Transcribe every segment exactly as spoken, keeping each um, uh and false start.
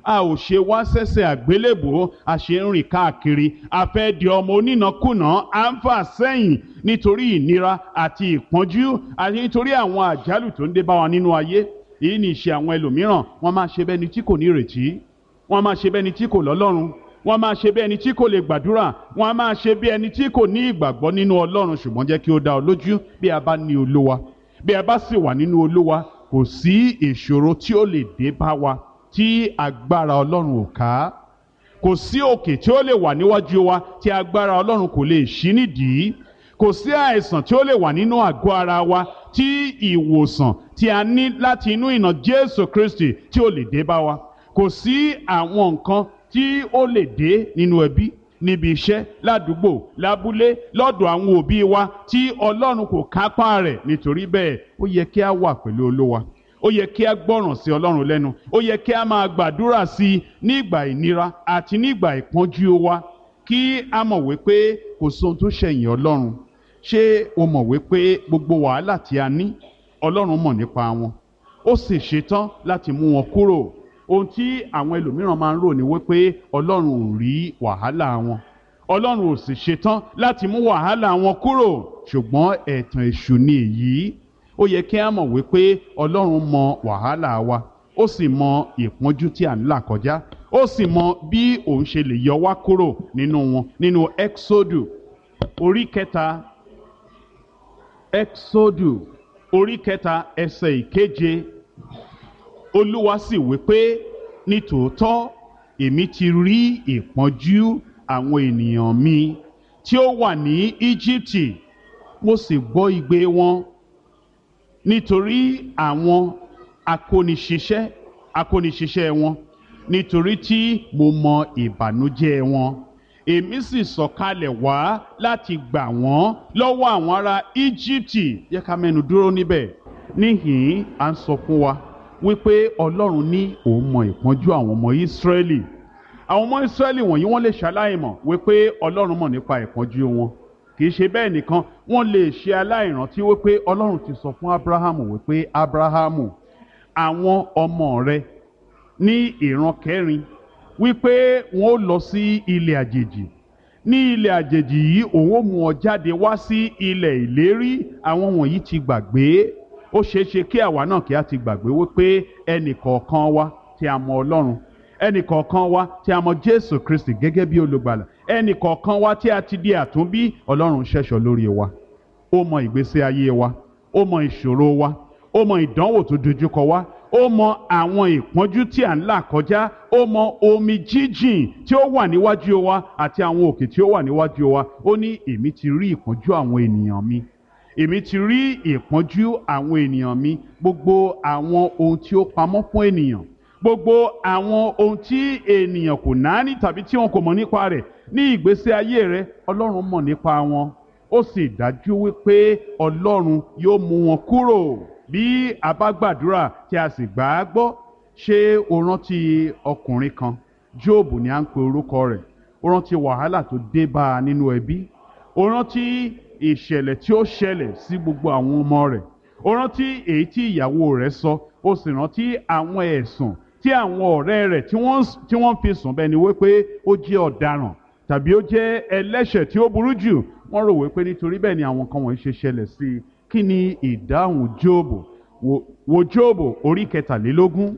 a ò ṣe wá sẹ́sẹ̀ àgbélébùú a ṣe ń rìn káàkiri a fẹ́ di ọmọ onínàkúnà à ń fà sẹ́yìn nítorí ìnira àti ìpọ́njú àti nítorí àwọn àjálù tó ń dé bá wa nínú ayé. Èyí ni ìṣe àwọn ẹlòmíràn, wọ́n máa ṣe bẹ́ni tí kò ní ìrètí, wọ́n máa ṣe bẹ́ni tí kò lọ́lọ́run, wọ́n máa ṣe bí ẹni tí kò lè gbàdúrà, wọ́n máa ṣe bí ẹni tí kò ní ìgbàgbọ́ nínú Ọlọ́run. Ṣùgbọ́n jẹ́ kí ó dá ọ lójú, bí a bá ní Olúwa, bí a bá sì wà nínú Olúwa, kò sí ìṣòro tí ó lè dé bá wa tí agbára Ọlọ́run ò ká. Kò sí òkè tí ó lè wà níwájú wa tí agbára Ọlọ́run kò lè ṣí nídìí. Kò sí àìsàn tí ó lè wà nínú àgọ́ ara wa tí ìwòsàn tí a ní láti inú ìnà Jésù Kristi tí ó lè dé bá wa. Kò sí àwọn nǹkan tí ó lè dé nínú ẹbí, níbi iṣẹ́, ládùúgbò, lábúlé, lọ́dọ̀ àwọn òbí wa tí Ọlọ́run kò kápá rẹ̀. Nítorí bẹ́ẹ̀ ó yẹ kí a wà pẹ̀lú Olúwa, ó yẹ kí a gbọ́ràn sí Ọlọ́run lẹ́nu, ó yẹ kí a máa gbàdúrà sí i nígbà ìnira àti nígbà ìpọ́njú wa, kí a mọ̀ wípé kò sóhun tó ṣẹ̀yìn Ọlọ́run. Ṣé o mọ̀ wípé gbogbo wàhálà tí a ní Ọlọ́run mọ̀ nípa wọn, ó sì ṣetán láti mú wọn kúrò? Ohun tí àwọn ẹlòmíràn máa ń rò ní wípé Ọlọ́run ò rí wàhálà wọn, Ọlọ́run ò sì ṣetán láti mú wàhálà wọn kúrò. Ṣùgbọ́n ẹ̀tàn èṣù ni èyí. Ó yẹ kí a mọ̀ wípé Ọlọ́run mọ wàhálà wa, ó sì mọ ìpọ́njú tí à ń là kọjá, ó sì mọ bí òun ṣe lè yọ wá kúrò nínú wọn. Nínú Ẹ́ksódù orí kẹta, Ẹ́ksódù orí kẹta ẹsẹ̀ ìkeje, Olúwa sì wí pé nítòótọ́ èmi ti rí ìpọ́njú àwọn ènìyàn mi tí ó wà ní Íjíbítì, mo sì gbọ́ igbe wọn nítorí àwọn akóniṣiṣẹ́ akóniṣiṣẹ́ wọn, nítorí tí mo mọ ìbànújẹ́ wọn. Èmi sì sọ̀kalẹ̀ wá láti gbà wọ́n lọ́wọ́ àwọn ará Íjíbítì. Yẹ ká mẹ́nu dúró níbẹ̀. Níhìn-ín à ń sọ fún wa wípé Ọlọ́run ní òun mọ ìpọ́njú àwọn ọmọ Ísírẹ́lì. Àwọn ọmọ Ísírẹ́lì wọ̀nyí wọ́n lè ṣaláìmọ̀ wípé Ọlọ́run mọ̀ nípa ìpọ́njú wọn. Kì í ṣe bẹ́ẹ̀ nìkan, wọ́n lè ṣe aláìrántí wípé Ọlọ́run ti sọ fún Ábúráhámù wípé Ábúráhámù, àwọn ọmọ rẹ ní ìran kẹrin wípé wọn ó lọ sí ilẹ̀ àjèjì. Ní ilẹ̀ àjèjì yìí òun ó mú ọ jáde wá sí ilẹ̀ ìlérí. Àwọn wọ̀nyí ti gbàgbé. Ó ṣeé ṣe kí àwa náà kí a ti gbàgbé wípé ẹnì kọ̀ọ̀kan wa tí a mọ Ọlọ́run, ẹnì kọ̀ọ̀kan wa tí a mọ Jésù Kristi gẹ́gẹ́ bí olùgbàlà, ẹnì kọ̀ọ̀kan wa tí a ti di àtúnbí, Ọlọ́run ṣẹ̀ṣọ́ lórí wa. Ó mọ ìgbésí ayé wa, ó mọ ìṣòro wa, ó mọ ìdánwò tó dojúkọ wa, ó mọ àwọn ìpọ́njú tí à ń là kọjá, ó mọ omi jíjìn tí ó wà níwájú wa àti àwọn òkè tí ó wà níwájú wa. Ó ní èmi ti rí ìpọ́njú àwọn ènìyàn mi, èmi ti rí ìpọ́njú àwọn ènìyàn mi. Gbogbo àwọn ohun tí ó pamọ́ fún ènìyàn, gbogbo àwọn ohun tí ènìyàn kò náání tàbí tí wọn kò mọ̀ nípa rẹ̀ ní ìgbésí ayé rẹ̀, Ọlọ́run mọ̀ nípa wọn. Ó sì dájú wípé Ọlọ́run yóò mú wọn kúrò bí a bá gbàdúrà tí a sì gbà á gbọ́. Ṣé o rántí ọkùnrin kan, Jóòbù ni à ń pe orúkọ rẹ̀? Ó rántí wàhálà tó dé bá a nínú ẹbí. Ó rántí ìṣẹ̀lẹ̀ tí ó ṣẹlẹ̀ sí gbogbo àwọn ọmọ rẹ̀. Ó rántí èyí tí ìyàwó rẹ̀ sọ. Ó sì rántí àwọn ẹ̀sùn tí àwọn ọ̀rẹ́ rẹ̀ tí wọ́n fi sùn bẹ́ẹ̀ ni wípé ó jẹ́ ọ̀daràn tàbí ó jẹ́ ẹlẹ́ṣẹ̀ tí ó burú jù. Wọ́n rò wípé nítorí bẹ́ẹ̀ ni àwọn kan wọ̀nyí ṣe ṣẹlẹ̀ sí i. Kí ni ìdáhùn Jóòbù? Wo, wo Jóòbù orí kẹtàlélógún.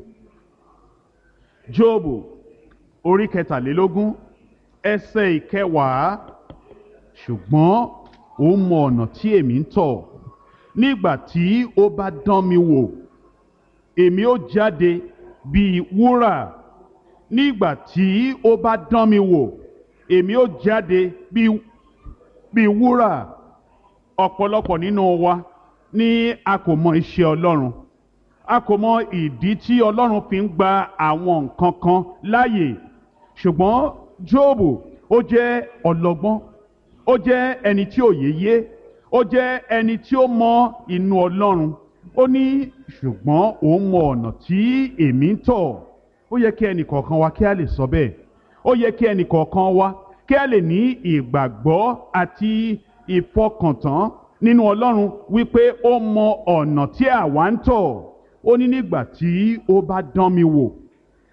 Jóòbù orí kẹtàlélógún ẹsẹ̀ ìkẹwàá. Ṣùgbọ́n ó mọ ọ̀nà tí èmi ń tọ̀. Nígbà tí ó bá dán mi wò, èmi ó jáde bíi wúrà. Nígbà tí ó bá dán mi wò, èmi ó jáde bíi bíi wúrà. Ọ̀pọ̀lọpọ̀ nínú wa ni a kò mọ iṣẹ́ Ọlọ́run. A kò mọ ìdí tí Ọlọ́run fi ń gba àwọn nǹkan kan láàyè. Ṣùgbọ́n Jóòbù ó jẹ́ ọlọ́gbọ́n, ó jẹ́ ẹni tí òye yé, ó jẹ́ ẹni tí ó mọ inú Ọlọ́run. Ó ní ṣùgbọ́n òun mọ ọ̀nà tí èmi ń tọ̀. Ó yẹ kí ẹnì kọ̀ọ̀kan wa kí a lè sọ bẹ́ẹ̀. Ó yẹ kí ẹnì kọ̀ọ̀kan wa kí a lè ní ìgbàgbọ́ àti ìfọkàntán nínú Ọlọ́run wípé ó mọ ọ̀nà tí àwa ń tọ̀. Ó ní nígbà tí ó bá dán mi wò,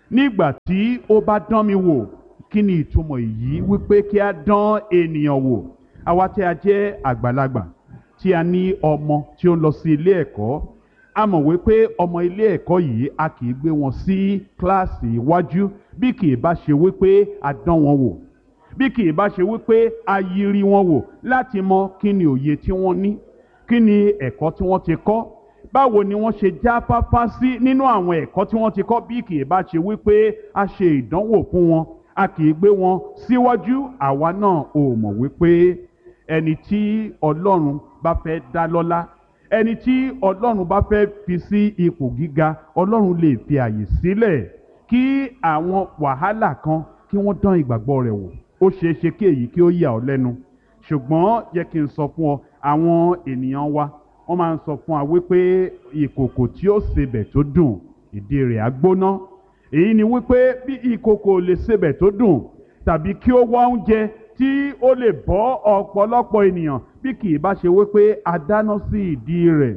nígbà tí ó bá dán mi wò. Kí ni ìtumọ̀ èyí wípé kí a dán ènìyàn wò? Àwa tí a jẹ́ àgbàlagbà tí a ní ọmọ tí ó ń lọ sí ilé ẹ̀kọ́, a mọ̀ wípé ọmọ ilé ẹ̀kọ́ yìí a kì í gbé wọn sí kíláàsì iwájú bí kì í bá ṣe wípé a dán wọn wò, bí kì í bá ṣe wípé a yiri wọn wò láti mọ kí ni òye tí wọ́n ní, kí ni ẹ̀kọ́ tí wọ́n ti kọ́, báwo ni wọ́n ṣe jáfáfá sí nínú àwọn ẹ̀kọ́ tí wọ́n ti kọ́. Bí kì í bá ṣe wípé a ṣe ìdánwò fún wọn, a kì í gbé wọn síwájú. Àwa náà ò mọ̀ wípé ẹni tí Ọlọ́run bá fẹ́ dá lọ́lá, ẹni tí Ọlọ́run bá fẹ́ fi sí ipò gíga, Ọlọ́run lè fi àyè sílẹ̀ kí àwọn wàhálà kan kí wọ́n dán ìgbàgbọ́ rẹ̀ wò. Ó ṣeé ṣe kí èyí kí ó yà ọ́ lẹ́nu, ṣùgbọ́n jẹ́ kí n sọ fún ọ, àwọn ènìyàn wa wọ́n máa ń sọ fún wa wípé ìkòkò tí ó sebẹ̀ tó dùn ìdí rẹ̀ á gbóná. Èyí ni wípé bí ìkòkò lè sebẹ̀ tó dùn tàbí kí ó wá oúnjẹ tí ó lè bọ́ ọ̀pọ̀lọpọ̀ ènìyàn, bí kì í bá ṣe wípé a dáná sí ìdí rẹ̀.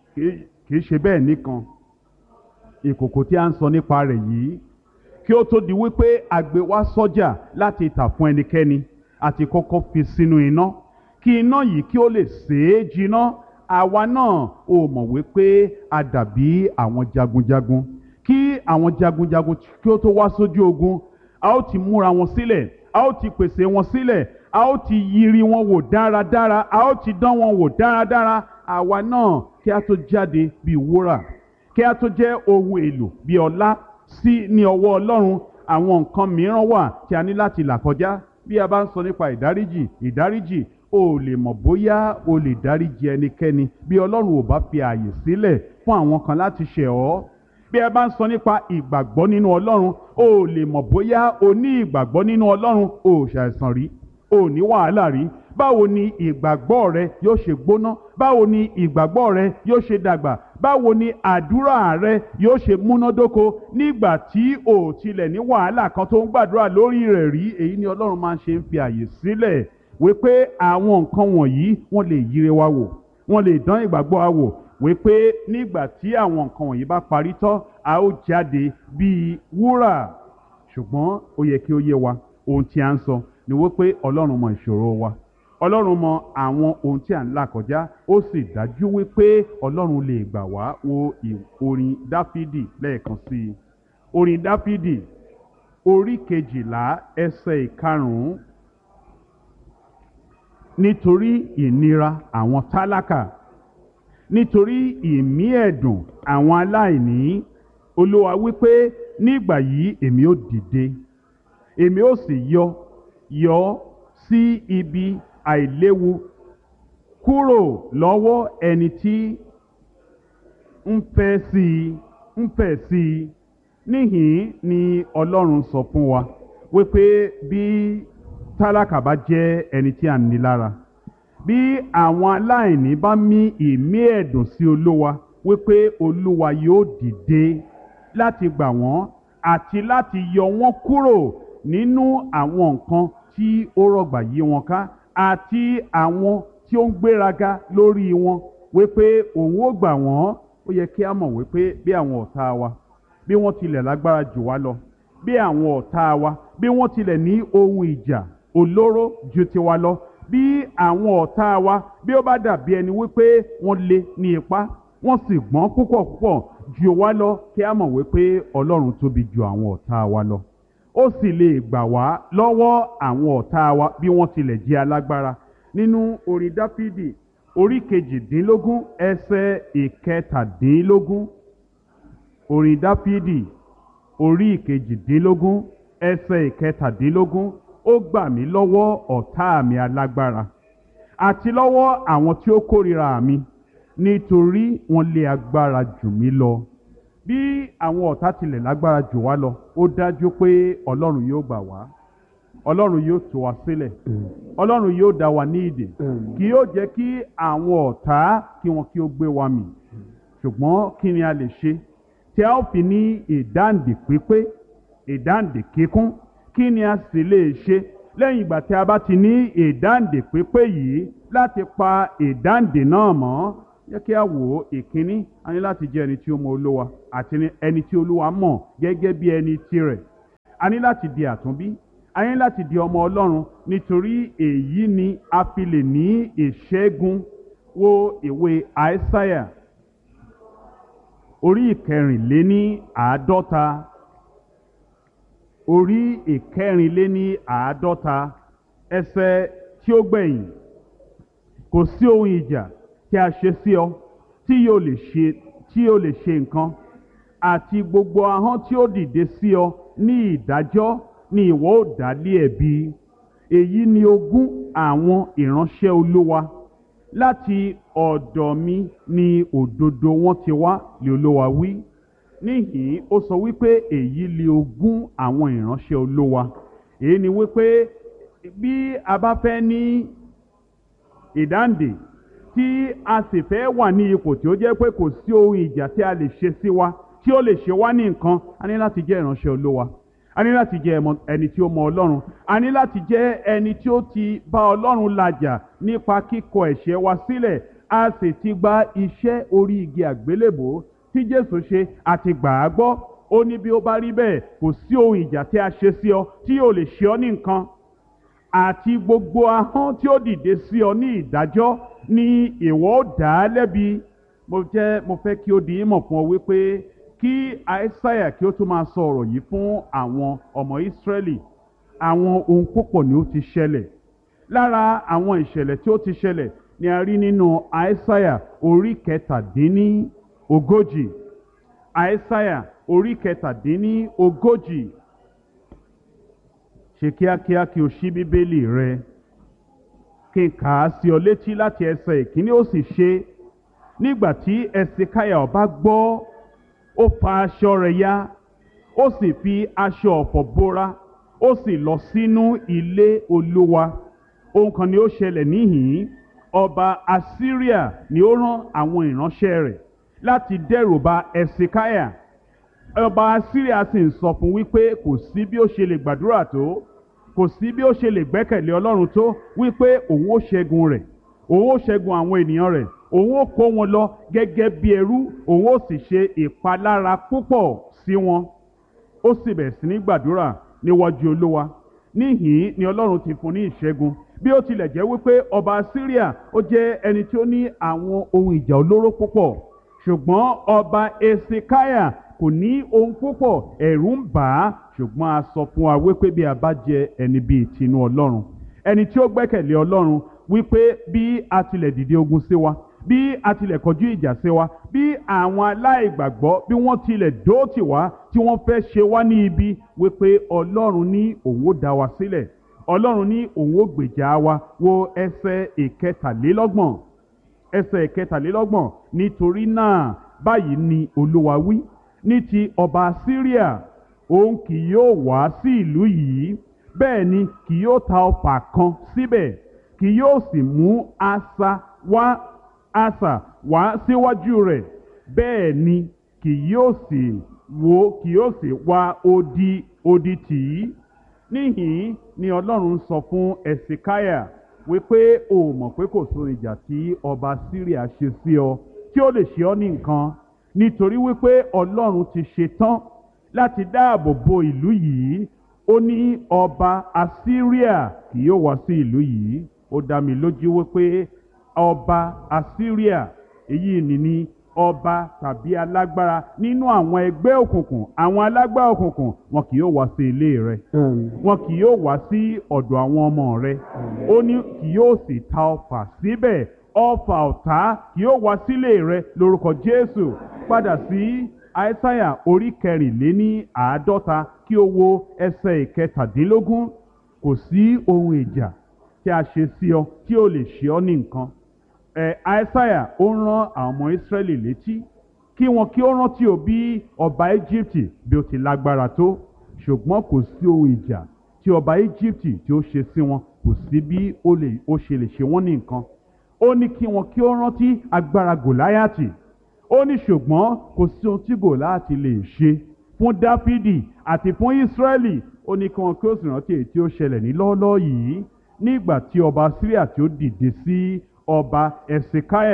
Kì í ṣe bẹ́ẹ̀ nìkan, ìkòkò tí a ń sọ nípa rẹ̀ yìí, kí ó tó di wípé a gbé wá sọ́jà láti tà fún ẹnikẹ́ni, àti kọ́kọ́ fi sínú iná kí iná yìí kí ó lè sèé jiná. Àwa náà ò mọ̀ wípé a dàbí àwọn jagunjagun. Kí àwọn jagunjagun kí ó tó wá sójú ogun, a ó ti múra wọn sílẹ̀, a ó ti pèsè wọn sílẹ̀, a ó ti yiri wọn wò dáradára, a ó ti dán wọn wò dáradára. Àwa náà kí a tó jáde bí wúrà, kí a tó jẹ́ ohun èlò bí ọlá sí ní ọwọ́ Ọlọ́run, àwọn nǹkan mìíràn wà tí a ní láti là kọjá. Bí a bá ń sọ nípa ìdáríjì, ìdáríjì o lè mọ̀ bóyá o lè dáríjì ẹnikẹ́ni bí Ọlọ́run ò bá fi ààyè sílẹ̀ fún àwọn kan láti ṣẹ̀ ọ́. Bí a bá ń sọ nípa ìgbàgbọ́ nínú Ọlọ́run, o lè mọ̀ bóyá o ní ìgbàgbọ́ nínú Ọlọ́run, o ṣàìsàn rí, o ní wàhálà rí. Báwo ni ìgbàgbọ́ rẹ yóò ṣe gbóná? Báwo ni ìgbàgbọ́ rẹ yóò ṣe dàgbà? Báwo ni àdúrà rẹ yóò ṣe múnádóko nígbà tí o tilẹ̀ ní wàhálà kan tó ń gbàdúrà lórí rẹ̀ rí? Èyí ni Ọlọ́run máa ń ṣe ń fi àyè sílẹ̀ wípé àwọn nǹkan wọ̀nyí wọ́n lè yire wa wò, wọ́n lè dán ìgbàgbọ́ wa wò, wípé nígbà tí àwọn nǹkan wọ̀nyí bá parí tán, a ó jáde bíi wúrà. Ṣùgbọ́n ó yẹ kí ó yé wa, ohun tí a ń sọ ni wípé Ọlọ́run mọ ìṣòro wa, Ọlọ́run mọ àwọn ohun tí à ń là kọjá, ó sì dájú wípé Ọlọ́run lè gbà wá. Wo orin Dáfídì lẹ́ẹ̀kan sí i. Orin Dáfídì orí kejìlá ẹsẹ̀ ìkarùn-ún. Nítorí ìnira àwọn tálákà, nítorí ìmí ẹ̀dùn àwọn aláìní, Olúwa wípé nígbà yìí èmi ó dìde, èmi ó sì yọ yọ sí ibi àìléwu kúrò lọ́wọ́ ẹni tí ń fẹ́ sí i ń fẹ́ sí i. Níhìn ni Ọlọ́run sọ fún wa wípé bí tálákà bá jẹ́ ẹni tí a ní lára, bí àwọn aláìní bá mí ìmí ẹ̀dùn sí Olúwa, wípé Olúwa yóò dìde láti gbà wọ́n àti láti yọ wọ́n kúrò nínú àwọn nǹkan tí ó rọ̀gbà yí wọn ká àti àwọn tí ó ń gbéraga lórí wọn, wípé òun ó gbà wọ́n. Ó yẹ kí a mọ̀ wípé bí àwọn ọ̀tá wa bí wọ́n tilẹ̀ lágbára jù wá lọ, bí àwọn ọ̀tá wa bí wọ́n tilẹ̀ ní ohun ìjà olóró ju tiwa lọ, bí àwọn ọ̀tá wa bí ó bá dàbí ẹni wípé wọ́n lé ní ipá, wọ́n sì gbọ́n púpọ̀ púpọ̀ jù wá lọ, kí a mọ̀ wípé Ọlọ́run tóbi ju àwọn ọ̀tá wa lọ. Ó sì lè gbà wá lọ́wọ́ àwọn ọ̀tá wa bí wọ́n tilẹ̀ jẹ́ alágbára. Nínú orin Dáfídì orí kejìdínlógún ẹsẹ̀ ìkẹtàdínlógún. Orin Dáfídì orí kejìdínlógún ẹsẹ̀ ìkẹtàdínlógún. Ó gbà mí lọ́wọ́ ọ̀tá mi alágbára àti lọ́wọ́ àwọn tí ó kórìíra mi, nítorí wọ́n lé agbára jù mí lọ. Bí àwọn ọ̀tá tilẹ̀ lágbára jù wá lọ, ó dájú pé Ọlọ́run yóò gbà wá, Ọlọ́run yóò tú wa sílẹ̀, Ọlọ́run yóò dá wa ní ìdè, kì yóò jẹ́ kí àwọn ọ̀tá kí wọn kí ó gbé wa mì. Ṣùgbọ́n kí ni a lè ṣe tí a ó fi ní ìdáǹdè pípé, ìdáǹdè kíkún? Kí ni a sì lè ṣe lẹ́yìn ìgbà tí a bá ti ní ìdáǹdè pípé yìí láti pa ìdáǹdè náà mọ́? yẹ kí a wò ó. Ìkíní, a ní láti jẹ́ ẹni tí ó mọ Olúwa àti ẹni tí Olúwa mọ̀ gẹ́gẹ́ bí ẹni tirẹ̀. A ní láti di àtúnbí, a ní láti di ọmọ Ọlọ́run, nítorí èyí ni a fi lè ní ìṣẹ́gun. Wo ìwé Àìsáyà orí ìkẹrìnléní àádọ́ta orí ìkẹrìnléní àádọ́ta ẹsẹ̀ tí ó gbẹ̀yìn. Kò sí ohun ìjà tí a ṣe sí ọ tí yóò lè ṣe tí yóò lè ṣe nǹkan, àti gbogbo ahọ́n tí ó dìde sí ọ ní ìdájọ́ ni ìwọ ó dá lé ẹ̀bi. Èyí ni ogún àwọn ìránṣẹ́ Olúwa, láti ọ̀dọ̀ mi ni òdodo wọn ti wá, lé Olúwa wí. Níhìn-ín ó sọ wípé èyí ni ogún àwọn ìránṣẹ́ Olúwa. Èyí ni wípé bí a bá fẹ́ ní ìdáǹdè tí a sì fẹ́ wà ní ipò tí ó jẹ́ pé kò sí ohun ìjà tí a lè ṣe sí wa tí ó lè ṣe wá ní nǹkan, a ní láti jẹ́ ìránṣẹ́ Olúwa. A ní láti jẹ́ ẹni tí ó mọ Ọlọ́run. A ní láti jẹ́ ẹni tí ó ti bá Ọlọ́run làjà nípa kíkọ ẹ̀ṣẹ̀ wa sílẹ̀. A sì ti gba iṣẹ́ orí igi àgbélébò tí Jésù ṣe àti gbà á gbọ́. Ó ní bí ó bá rí bẹ́ẹ̀, kò sí ohun ìjà tí a ṣe sí ọ tí yóò lè ṣe ọ ní nǹkan, àti gbogbo ahọ́n tí ó dìde sí ọ ní ìdájọ́ ni ìwọ ó dá lẹ́bi. Mo jẹ́ mo fẹ́ kí ó di ìmọ̀ fún ọ wípé kí Àìsáyà kí ó tún máa sọ ọ̀rọ̀ yìí fún àwọn ọmọ Ísírẹ́lì, àwọn ohun púpọ̀ ni ó ti ṣẹlẹ̀. Lára àwọn ìṣẹ̀lẹ̀ tí ó ti ṣẹlẹ̀ ni a rí nínú Àìsáyà orí kẹtàdínní ogójì. Àìsáyà orí kẹtàdínní ogójì. Ṣe kíákíá kí o ṣí Bíbélì rẹ, kí n kà á sí ọ létí láti ẹsẹ̀ ìkíní. Ó sì ṣe, nígbà tí Ẹsẹkáyà ọba gbọ́, ó fa aṣọ rẹ̀ ya, ó sì fi aṣọ ọ̀fọ̀ bóra, ó sì lọ sínú ilé Olúwa. Ohun kan ni ó ṣẹlẹ̀ níhìn-ín. Ọba Assyria ni ó rán àwọn ìránṣẹ́ rẹ̀ láti dẹ́rùba Ẹsẹkáyà. Ọba Assyria sì ń sọ fún wípé kò sí bí ó ṣe lè gbàdúrà tó, kò sí bí ó ṣe lè gbẹ́kẹ̀lé Ọlọ́run tó, wípé òun ó ṣẹ́gun rẹ̀, òun ó ṣẹ́gun àwọn ènìyàn rẹ̀, òun ó kó wọn lọ gẹ́gẹ́ bí ẹrú, òun ó sì ṣe ìpalára púpọ̀ sí wọn. Ó sì bẹ̀rẹ̀ sí ní gbàdúrà níwájú Olúwa. Níhìn-ín ni Ọlọ́run ti fún ní ìṣẹ́gun. Bí ó tilẹ̀ jẹ́ wípé ọba Assyria ó jẹ́ ẹni tí ó ní àwọn ohun ìjà olóró púpọ̀, ṣùgbọ́n ọba Ẹsẹkáyà kò ní ohun púpọ̀, ẹ̀rù ń bà á. Ṣùgbọ́n a sọ fún wa wípé bí a bá jẹ́ ẹni bíi tinú Ọlọ́run, ẹni tí ó gbẹ́kẹ̀lé Ọlọ́run, wípé bí a tilẹ̀ dìde ogun sí wa, bí a tilẹ̀ kọjú ìjà sí wa, bí àwọn aláìgbàgbọ́ bí wọ́n tilẹ̀ dóòtì wá tí wọ́n fẹ́ ṣe wá ní ibi, wípé Ọlọ́run ní òun ó dá wa sílẹ̀, Ọlọ́run ní òun ó gbèjà wa. Wo ẹsẹ̀ ìkẹtàlélọ́gbọ̀n. Ẹsẹ̀ ìkẹtàlélọ́gbọ̀n. Nítorí náà báyìí ni Olúwa wí, ní ti ọba Assyria, òun kì yóò wá sí ìlú yìí, bẹ́ẹ̀ ni kì yóò ta ọfà kan síbẹ̀, kì yóò sì mú asà wá asà wá síwájú rẹ̀, bẹ́ẹ̀ ni kì yóò sì wó kì yóò sì wá odi odi tì í. Níhìn-ín ni Ọlọ́run sọ fún Ẹsẹkáyà wípé o mọ̀ pé kò sóhun ìjà tí ọba Síríà ṣe sí ọ tí ó lè ṣe ọ́ ní nǹkan, nítorí wípé Ọlọ́run ti ṣe tán láti dáàbò bo ìlú yìí. Ó ní ọba Assyria kì yóò wá sí ìlú yìí. Ó dá mi lójú wípé ọba Assyria, èyí ni ní ọba tàbí alágbára nínú àwọn ẹgbẹ́ òkùnkùn, àwọn alágbára òkùnkùn, wọn kì yóò wá sí ilé rẹ, wọn kì yóò wá sí ọ̀dọ̀ àwọn ọmọ rẹ. Ó ní kì yóò sì ta ọfà síbẹ̀, ọfà ọ̀tá kì yóò wá sílé rẹ lórúkọ Jésù. Padà sí Àìsáyà orí kẹrìnléní àádọ́ta kí o wo ẹsẹ̀ ìkẹtàdínlógún. Kò sí ohun ìjà tí a ṣe sí ọ tí ó lè ṣe ọ ní nǹkan. ẹ Àìsáyà ó rán àwọn ọmọ Ísírẹ́lì létí kí wọn kí ó rántí o bí ọba Íjíbítì bí ó ti lágbára tó, ṣùgbọ́n kò sí ohun ìjà tí ọba Íjíbítì tí ó ṣe sí wọn, kò sí bí ó lè ó ṣe lè ṣe wọ́n ní nǹkan. Ó ní kí wọn kí ó rántí agbára Gòláyátì. Ó ní ṣùgbọ́n kò sí ohun tí Gòláyátì lè ṣe fún Dáfídì àti fún Ísírẹ́lì. Ó ní kí wọn kí ó sì rántí èyí tí ó ṣẹlẹ̀ ní lọ́ọ́lọ́ọ́ yìí nígbà tí ọba Síríà tí ó dìde sí ọba Ẹsẹkáyà.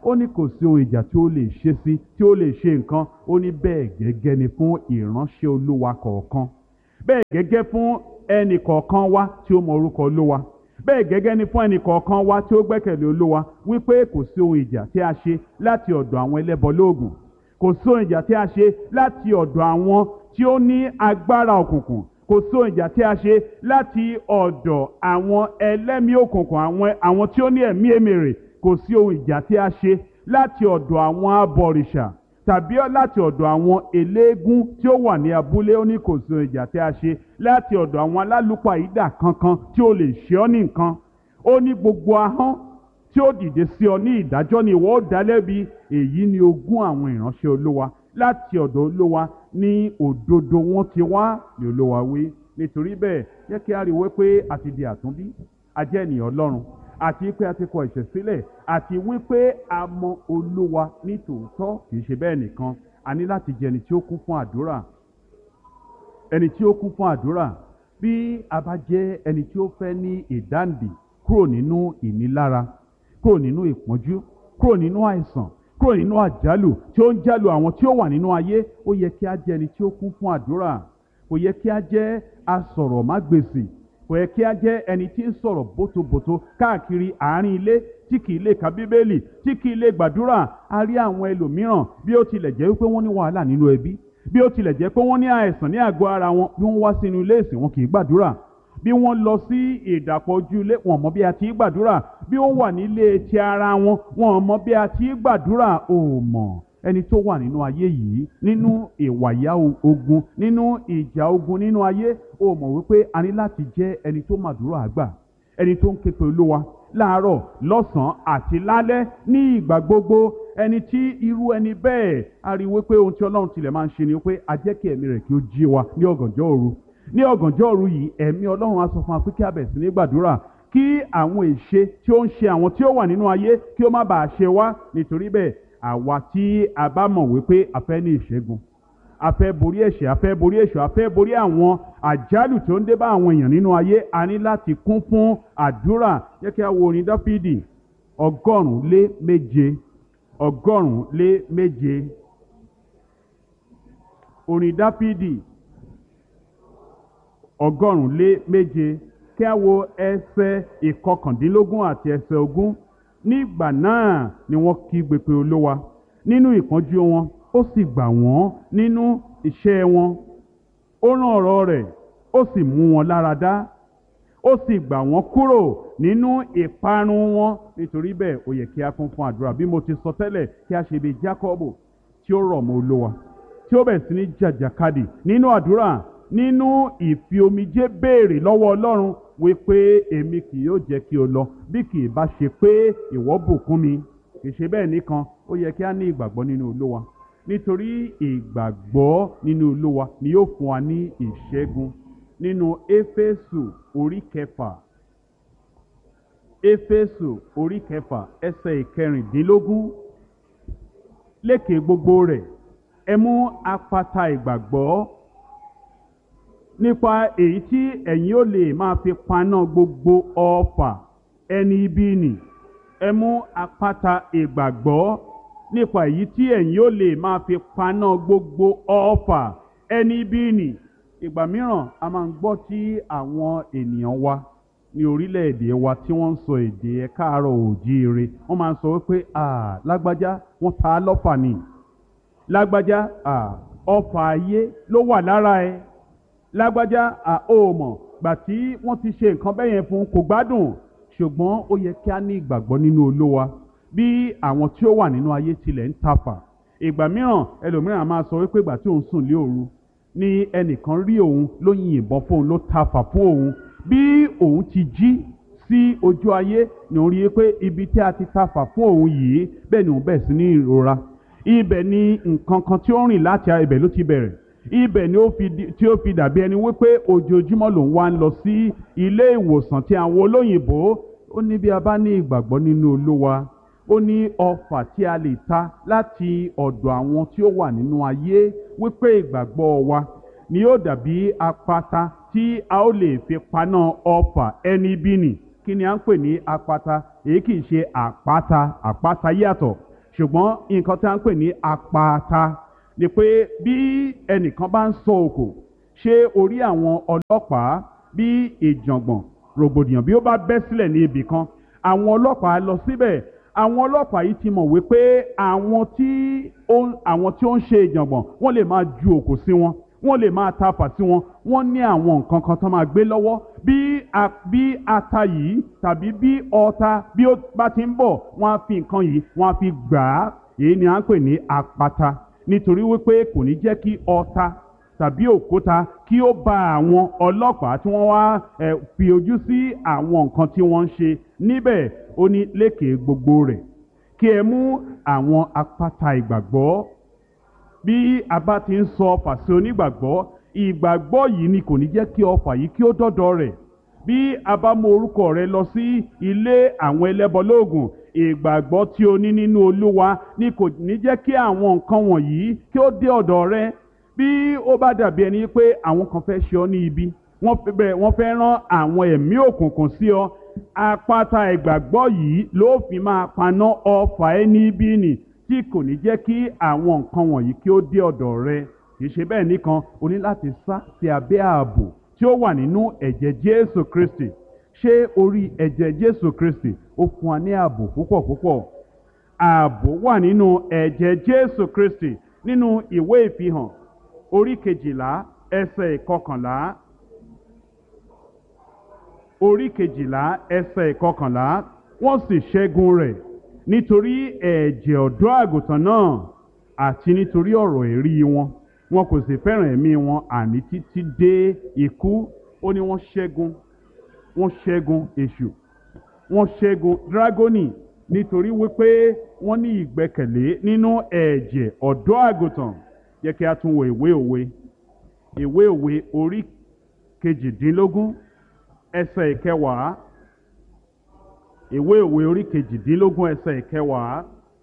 ó ní kò sí ohun ìjà tí ó lè ṣe sí tí ó lè ṣe nǹkan. Ó ní bẹ́ẹ̀ gẹ́gẹ́ ni fún ìránṣẹ́ Olúwa kọ̀ọ̀kan, bẹ́ẹ̀ gẹ́gẹ́ fún ẹnì kọ̀ọ̀kan wa tí ó mọ orúkọ Olúwa, bẹ́ẹ̀ gẹ́gẹ́ ni fún ẹnì kọ̀ọ̀kan wa tí ó gbẹ́kẹ̀lé Olúwa, wípé kò sí ohun ìjà tí a ṣe láti ọ̀dọ̀ àwọn ẹlẹ́bọ lóògùn, kò sí ohun ìjà tí a ṣe láti ọ̀dọ̀ àwọn tí ó ní agbára òkùnkùn, kò sí ohun ìjà tí a ṣe láti ọ̀dọ̀ àwọn ẹlẹ́mìí òkùnkùn, àwọn àwọn tí ó ní ẹ̀mí èmèrè, kò sí ohun ìjà tí a ṣe láti ọ̀dọ̀ àwọn abọ̀rìṣà tàbí láti ọ̀dọ̀ àwọn eléégún tí ó wà ní abúlé. Ó ní kò sí ohun ìjà tí a ṣe láti ọ̀dọ̀ àwọn alálùpàídà kankan tí ó lè ṣe ọ́ ní nǹkan. Ó ní gbogbo ahọ́n tí ó dìde sí ọ ní ìdájọ́ ni ìwọ ó dá lẹ́bi. Èyí ni ogún àwọn ìránṣẹ́ Olúwa, láti ọ̀dọ̀ Olúwa ní òdodo wọn ti wá ní Olúwa wí. Nítorí bẹ́ẹ̀ jẹ́ kí a rí wípé a ti di àtúnbí, a jẹ́ ènìyàn Ọlọ́run, àti pé a ti kọ ẹ̀ṣẹ̀ sílẹ̀, àti wípé a mọ Olúwa ní tòótọ́. Kì í ṣe bẹ́ẹ̀ nìkan, a ní láti jẹ́ ẹni tí ó kún fún àdúrà, ẹni tí ó kún fún àdúrà. Bí a bá jẹ́ ẹni tí ó fẹ́ ní ìdáǹdè kúrò nínú ìnilára, kúrò nínú ìpọ́njú, kúrò nínú àìsàn, kúrò nínú àjálù tí ó ń jálù àwọn tí ó wà nínú ayé, ó yẹ kí a jẹ́ ẹni tí ó kún fún àdúrà. Kò yẹ kí a jẹ́ asọ̀rọ̀mágbèsì, kò yẹ kí a jẹ́ ẹni tí ń sọ̀rọ̀ bótobòto káàkiri àárín ilé, tí kì í lè ka Bíbélì, tí kì í lè gbàdúrà. A rí àwọn ẹlòmíràn, bí ó tilẹ̀ jẹ́ wípé wọ́n ní wàhálà nínú ẹbí, bí ó tilẹ̀ jẹ́ pé wọ́n ní àìsàn ní àgọ́ ara wọn, bí wọ́n wá sínú ilé ìsìn wọn kì í gbàdúrà, bí wọ́n lọ sí ìdàpọ̀ ojú ilé wọn mọ̀ bí a ti gbàdúrà, bí ó wà nílé ti ara wọn wọn mọ̀ bí a ti gbàdúrà. Ó mọ̀ ẹni tó wà nínú ayé yìí, nínú ìwàyà ogun, nínú ìjà ogun nínú ayé, ó mọ̀ wípé a ní láti jẹ́ ẹni tó màdúrà àgbà, ẹni tó ń ké pe Olúwa láàárọ̀, lọ́sàn-án àti lálẹ́ ní ìgbà gbogbo. Ẹni tí irú ẹni bẹ́ẹ̀, a rí wípé ohun tí Ọlọ́run tilẹ̀ máa ń ṣe ni wípé a jẹ́ kí ẹ̀mí rẹ̀ kí ó jí wa ní ọ̀gànjọ́ òru. Ní ọ̀gànjọ́ òru yìí, ẹ̀mí Ọlọ́run á sọ fún wa pé kí a bẹ̀rẹ̀ sí ní gbàdúrà, kí àwọn ìṣe tí ó ń ṣe àwọn tí ó wà nínú ayé kí ó má bàa ṣe wá. Nítorí bẹ́ẹ̀, àwa tí a bá mọ̀ wípé a fẹ́ ní ìṣẹ́gun, a fẹ́ borí ẹ̀ṣẹ̀, a fẹ́ borí èṣù, a fẹ́ borí àwọn àjálù tí ó ń dé bá àwọn èèyàn nínú ayé, a ní láti kún fún àdúrà. Jẹ́ kí a wo orin Dáfídì ọgọ́rùn-ún lé méje, ọgọ́rùn-ún lé méje. Orin Dáfídì ọgọ́rùn-ún lé méje, kí a wo ẹsẹ̀ ìkọkàndínlógún àti ẹsẹ̀ ogún. Nígbà náà ni wọ́n kígbe pé Olúwa nínú ìpọ́njú wọn, ó sì gbà wọ́n nínú iṣẹ́ wọn. Ó rán ọ̀rọ̀ rẹ̀, ó sì mú wọn lára dá, ó sì gbà wọ́n kúrò nínú ìparun wọn. Nítorí bẹ́ẹ̀, ó yẹ kí a kún fún àdúrà. Bí mo ti sọ tẹ́lẹ̀, kí a ṣe bí Jákọ́bù tí ó rọ̀ mọ́ Olúwa, tí ó bẹ̀rẹ̀ sí ní jàjàkadì nínú àdúrà, nínú ìfi omijé béèrè lọ́wọ́ Ọlọ́run wípé èmi kì yóò jẹ́ kí o lọ bí kì í bá ṣe pé ìwọ bùkún mi. Kì í ṣe bẹ́ẹ̀ nìkan, ó yẹ kí a ní ìgbàgbọ́ nínú Olúwa, nítorí ìgbàgbọ́ nínú Olúwa ni yóò fún wa ní ìṣẹ́gun. Nínú Éfésù orí kẹfà, Éfésù orí kẹfà ẹsẹ̀ ìkẹrìndínlógún, lékè gbogbo rẹ̀ ẹ mú àpáta ìgbàgbọ́, nípa èyí tí ẹ̀yin ó lè máa fi paná gbogbo ọfà ẹni ibi nì. Ẹ mú àpáta ìgbàgbọ́, nípa èyí tí ẹ̀yin ó lè máa fi paná gbogbo ọfà ẹni ibi nì. Ìgbà mìíràn a máa ń gbọ́ tí àwọn ènìyàn wa ní orílẹ̀-èdè wa tí wọ́n ń sọ èdè ẹ káàárọ̀ oòjíire, wọ́n máa ń sọ wípé à lágbájá wọ́n ta á lọ́fà ni, lágbájá à ọfà ayé ló wà lára ẹ, lágbájá à ó mọ̀ gbà tí wọ́n ti ṣe nǹkan bẹ́yẹn fún kò gbádùn. Ṣùgbọ́n ó yẹ kí a ní ìgbàgbọ́ nínú Olúwa. Bí àwọn tí ó wà nínú ayé tilẹ̀ ń tafà, ìgbà mìíràn ẹlòmíràn máa sọ wípé ìgbà tí òun sùn lé òru ni ẹnìkan rí òun ló yin ìbọn fóun, ló tafà fún òun. Bí òun ti jí sí ojú ayé ni òun rí i pé ibi tí a ti tafà fún òun yìí, bẹ́ẹ̀ ni òun bẹ̀rẹ̀ sí ní ìrora. Ibẹ̀ ni nǹkan kan tí ó rìn láti ibẹ̀ ló ti bẹ̀rẹ̀. Ibẹ̀ ni ó fi tí ó fi dàbí ẹni wípé ojoojúmọ́ lòun wá ń lọ sí ilé ìwòsàn tí àwọn olóyìnbó. Ó ní bí a bá ní ìgbàgbọ́ nínú Olúwa, ó ní ọfà tí a lè ta láti ọ̀dọ̀ àwọn tí ó wà nínú ayé, wípé ìgbàgbọ́ wa ni yóò dàbí àpáta tí a ó lè fi paná ọfà ẹni bí nì. Kí ni à ń pè ní àpáta? Èyí kì í ṣe àpáta, àpáta yàtọ̀. ṣùgbọ́n nǹkan tí a ń pè ní apata ni pé bí ẹnìkan bá ń sọ òkò ṣé orí àwọn ọlọ́pàá bí ìjàngbọ̀n rògbòdìyàn bí ó bá bẹ́ sílẹ̀ ní ibì kan àwọn ọlọ́pàá lọ síbẹ̀ àwọn ọlọ́pàá yìí ti mọ̀ wípé àwọn tí ó àwọn tí ó ń ṣe ìjàngbọ̀n wọ́n lè máa ju òkò sí wọn wọ́n lè máa tafà sí wọn wọ́n ní àwọn nǹkan kan tó máa gbé lọ́wọ́ bí bí ata yìí tàbí bí ọta bí ó bá ti ń bọ̀ wọ́n á fi nǹkan yìí wọ́n á fi gbà á èyí ni à ń pè ní apata nítorí wípé kò ní jẹ́ kí ọta tàbí òkúta kí ó bá àwọn ọlọ́pàá tí wọ́n wá ẹ̀ fi ojú sí àwọn nǹkan tí wọ́n ń ṣe níbẹ̀ ó ní lékè gbogbo rẹ̀ kí ẹ mú àwọn apata ìgbàgbọ́ bí a bá ti ń sọ fàṣẹ onígbàgbọ́ ìgbàgbọ́ yìí ni kò ní jẹ́ kí ọfà yìí kí ó dọ́dọ̀ rẹ̀ bí a bá mú orúkọ rẹ lọ sí ilé àwọn ẹlẹ́bọlóògùn ìgbàgbọ́ tí o ní nínú Olúwa ni kò ní jẹ́ kí àwọn nǹkan wọ̀nyí kí ó dé ọ̀dọ̀ rẹ bí ó bá dàbí ẹni pé àwọn kan fẹ́ ṣe ọ́ ní ibi wọ́n fẹ́ rán àwọn ẹ̀mí òkùnkùn sí ọ àpáta ìgbàgbọ́ yìí ló fi máa paná ọfà ẹni ibi nì tí kò ní jẹ́ kí àwọn nǹkan wọ̀nyí kí ó dé ọ̀dọ̀ rẹ kì í ṣe bẹ́ẹ̀ nìkan o ní láti sá sí abẹ́ ààbò tí ó wà nínú ẹ̀jẹ̀ Jésù Kristi ṣé orí ẹ̀jẹ̀ Jésù Kristi ó fún wa ní ààbò púpọ̀ púpọ̀ ààbò wà nínú ẹ̀jẹ̀ Jésù Kristi nínú ìwé ìfihàn orí kejìlá ẹsẹ̀ ìkọkànlá orí kejìlá ẹsẹ̀ ìkọkànlá wọ́n sì ṣẹ́gun rẹ̀ nítorí ẹ̀jẹ̀ ọ̀dọ́ àgùntàn náà àti nítorí ọ̀rọ̀ èrí wọn wọn kò sì fẹ́ràn ẹ̀mí wọn àní títí dé ikú ó ní wọ́n ṣẹ́gun wọ́n ṣẹ́gun èṣù wọ́n ṣẹ́gun dragoni nítorí wípé wọ́n ní ìgbẹ́kẹ̀lé nínú ẹ̀jẹ̀ ọ̀dọ́ àgùntàn yẹ kí a tún wo ìwé òwe ìwé òwe orí kejìdínlógún ẹsẹ̀ ìkẹwàá ìwé òwe orí kejìdínlógún ẹsẹ̀ ìkẹwàá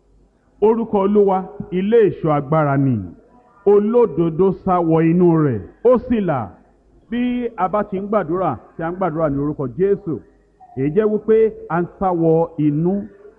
orúkọ Olúwa ilé ìṣọ́ agbára ni olódodo sá wọ inú rẹ̀ ó sì là bí a bá ti ń gbàdúrà tí a ń gbàdúrà ní orúkọ Jésù èyí jẹ́ wípé a ń sá wọ inú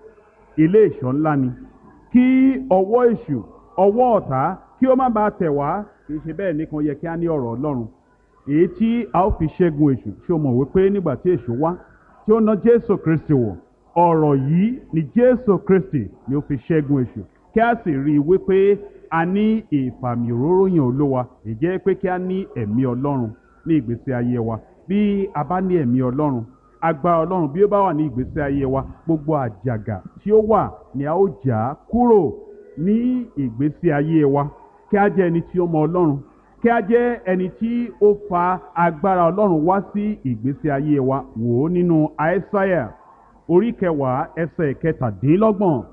ilé ìṣọ́ ńlá ni kí ọwọ́ èṣù ọwọ́ ọ̀tá kí ó má bàa tẹ̀ wá kì í ṣe bẹ́ẹ̀ nìkan yẹ kí a ní ọ̀rọ̀ Ọlọ́run èyí tí a ó fi ṣẹ́gun èṣù ṣé o mọ̀ wípé nígbà tí èṣù wá tí ó ná Jésù Kristi wọ̀ ọ̀rọ̀ yìí ni Jésù Kristi ni ó fi ṣẹ́gun èṣù kí a sì rí i wípé a ní ìfàmì òróró yàn Olúwa ìjẹ́ pé kí a ní ẹ̀mí Ọlọ́run ní ìgbésí ayé wa bí a bá ní ẹ̀mí Ọlọ́run agbára Ọlọ́run bí ó bá wà ní ìgbésí ayé wa gbogbo àjàgà tí ó wà ni a ó jà kúrò ní ìgbésí ayé wa kí a jẹ́ ẹni tí ó mọ Ọlọ́run kí a jẹ́ ẹni tí ó fa agbára Ọlọ́run wá sí ìgbésí ayé wa wò ó nínú Aísáyà orí kẹwàá ẹsẹ̀ kẹtàdínlọ́gbọ̀n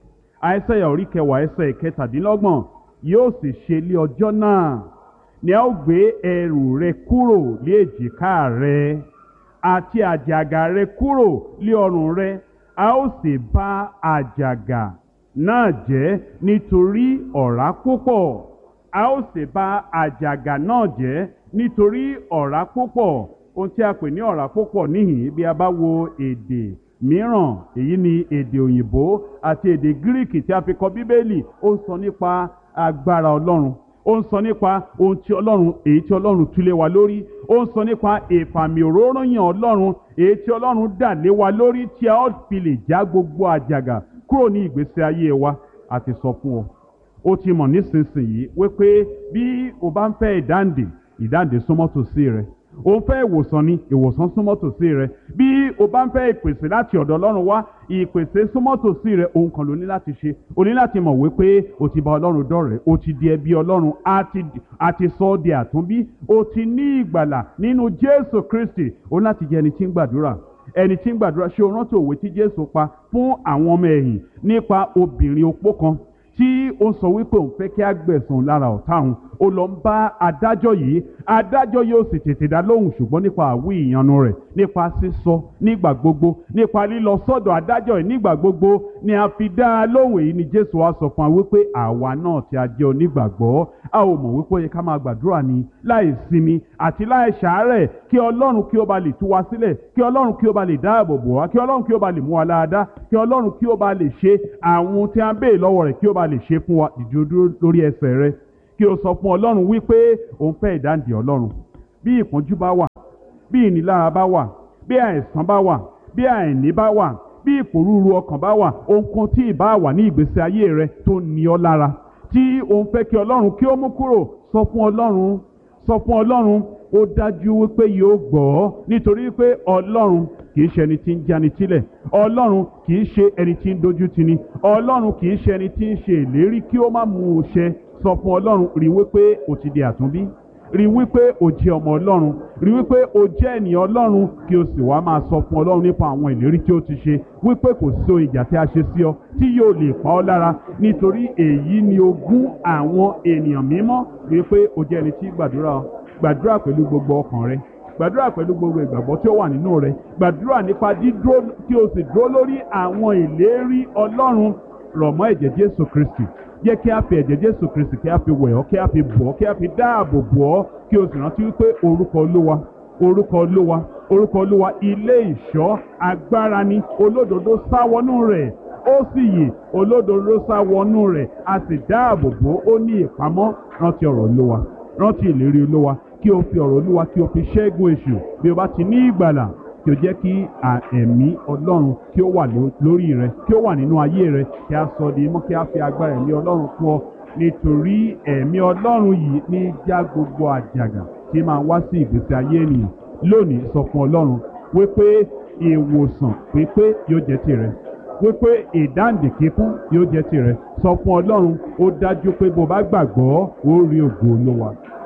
Aísáyà orí kẹwàá ẹsẹ̀ kẹtàdínlọ́gbọ̀n yóò sì ṣe lé ọjọ́ náà ni a ó gbé ẹrù rẹ kúrò lé èjìká rẹ àti àjàgà rẹ kúrò lé ọrùn rẹ a ó sì bá àjàgà náà jẹ́ nítorí ọ̀rá púpọ̀ a ó sì bá àjàgà náà jẹ́ nítorí ọ̀rá púpọ̀ ohun tí a pè ní ọ̀rá púpọ̀ níhìn bí a bá wo èdè mìíràn èyí ni èdè òyìnbó àti èdè gíríkì tí a fi kọ bíbélì ó ń sọ nípa agbára Ọlọ́run ó ń sọ nípa ohun tí Ọlọ́run èyí tí Ọlọ́run tú lé wa lórí ó ń sọ nípa ìfàmì òróró yàn Ọlọ́run èyí tí Ọlọ́run dà lé wa lórí tí a ó fi lè já gbogbo àjàgà kúrò ní ìgbésí ayé wa àti sọ fún ọ ó ti mọ̀ nísinsìnyí wípé bí o bá ń fẹ́ ìdáǹdè ìdáǹdè súnmọ́ tòsí rẹ o ń fẹ́ ìwòsàn ni ìwòsàn súnmọ́ tòsí rẹ bí o bá ń fẹ́ ìpèsè láti ọ̀dọ̀ Ọlọ́run wá ìpèsè súnmọ́ tòsí rẹ ohun kan ló ní láti ṣe o ní láti mọ̀ wípé o ti bá Ọlọ́run dọ̀rẹ́ o ti di ẹbí Ọlọ́run a ti sọ ọ́ di àtúnbí o ti ní ìgbàlà nínú Jésù Kristi o ní láti jẹ́ ẹni tí ń gbàdúrà ẹni tí ń gbàdúrà ṣé o rántí òwe tí Jésù pa fún àwọn ọmọ ẹ̀yìn nípa obìnrin opó kan tí ó sọ wípé òun fẹ́ kí á gbẹ̀san lára ọ̀tá òun ó lọ ń bá adájọ́ yìí, adájọ́ yóò sì tètè dá lóhùn, ṣùgbọ́n nípa àwí ìyanu rẹ̀, nípa sísọ nígbà gbogbo, nípa lílọ sọ́dọ̀ adájọ́ yìí nígbà gbogbo ni a fi dá a lóhùn. Èyí ni Jésù wá sọ fún wa wípé àwa náà tí a jẹ́ onígbàgbọ́, a ò mọ̀ wípé ó yẹ ká máa gbàdúrà ní láì sinmi àti láì ṣàárẹ̀, kí Ọlọ́run kí ó ba lè tú wa sílẹ̀, kí Ọlọ́run kí ó ba lè dáàbò bò wá, kí Ọlọ́run kí ó ba lè mú wa láradá, kí Ọlọ́run kí ó ba lè ṣe àwọn tí a ń béè lọ́wọ́ rẹ̀ kí ó ba lè ṣe fún wa. Dìde dúró lórí ẹsẹ̀ rẹ kí o sọ fún Ọlọ́run wípé òun fẹ́ ìdáǹdè Ọlọ́run. Bí ìpọ́njú bá wà, bí ìnilára bá wà, bí àìsàn bá wà, bí àìní bá wà, bí ìpòrúurú ọkàn bá wà, ohunkóhun tí ìbá wà ní ìgbésí ayé rẹ tó ní ọ lára, tí òun fẹ́ kí Ọlọ́run kí ó mú kúrò, sọ fún Ọlọ́run, sọ fún Ọlọ́run. Ó dájú wípé yóò gbọ́, nítorí pé Ọlọ́run kì í ṣe ẹni tí ń jáni sílẹ̀, Ọlọ́run kì í ṣe ẹni tí ń dojú tini, Ọlọ́run kì í ṣe ẹni tí ń ṣe ìlérí kí ó má mú un ṣẹ. Sọ fún Ọlọ́run, rí wípé o ti di àtúnbí, rí wípé o jẹ́ ọmọ Ọlọ́run, rí wípé o jẹ́ ènìyàn Ọlọ́run, kí o sì wá máa sọ fún Ọlọ́run nípa àwọn ìlérí tí ó ti ṣe, wípé kò sí ohun ìjà tí a ṣe sí ọ tí yóò lè pa ọ́ lára, nítorí èyí ni ogún àwọn ènìyàn mímọ́. Wípé o jẹ́ ẹni tí gbàdúrà gbàdúrà pẹ̀lú gbogbo ọkàn rẹ, gbàdúrà pẹ̀lú gbogbo ìgbàgbọ́ tí ó wà nínú rẹ, gbàdúrà nípa dídúró kí o sì dúró lórí àwọn ìlérí Ọlọ́run. Rọ̀ mọ́ ẹ̀jẹ̀ Jésù Kristi, jẹ́ kí a fi ẹ̀jẹ̀ Jésù Kristi kí a fi wẹ̀ ọ́, kí a fi bọ̀ ọ́, kí a fi dáàbò bò ọ́, kí o sì rántí wípé orúkọ Olúwa, orúkọ Olúwa, orúkọ Olúwa ilé ìṣọ́ agbára ni, olódodo sá wọnú rẹ̀ ó sì yè, olódodo sá wọnú rẹ̀ a sì dáàbò bò ó ní ìpamọ́. Rántí ọ̀rọ̀ Olúwa, rántí ìlérí Olúwa, kí o fi ọ̀rọ̀ Olúwa kí o fi ṣẹ́gun èṣù. Bí o bá ti ní ìgbàlà, kí o jẹ́ kí ẹ̀mí Ọlọ́run kí ó wà lórí rẹ, kí ó wà nínú ayé rẹ, kí a sọ di mọ́, kí a fi agbára ẹ̀mí Ọlọ́run fún ọ, nítorí ẹ̀mí Ọlọ́run yìí ní já gbogbo àjàgà tí máa wá sí ìgbésí ayé ènìyàn. Lónìí sọ fún Ọlọ́run wípé ìwòsàn pípé yóò jẹ́ tìrẹ, wípé ìdáǹdè kíkún yóò jẹ́ tìrẹ. Sọ fún Ọlọ́run, ó dájú pé bó bá gbàgbọ́ ó rí ògo Olúwa.